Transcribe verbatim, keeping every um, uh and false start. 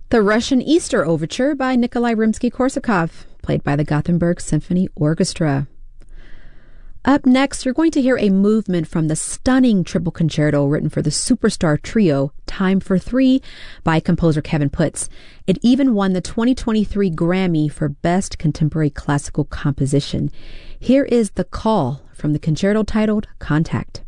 The Russian Easter Overture by Nikolai Rimsky-Korsakov, played by the Gothenburg Symphony Orchestra. Up next, you're going to hear a movement from the stunning triple concerto written for the superstar trio Time for Three by composer Kevin Putz. It even won the twenty twenty-three Grammy for Best Contemporary Classical Composition. Here is The Call from the concerto titled Contact.